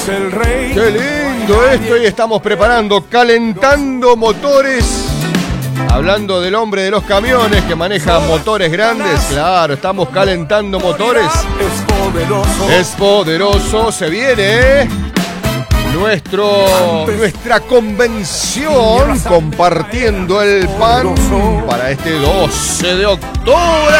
El rey. Qué lindo esto, y estamos preparando, calentando motores. Hablando del hombre de los camiones que maneja motores grandes, claro, estamos calentando motores. Es poderoso, se viene nuestra convención compartiendo el pan para este 12 de octubre.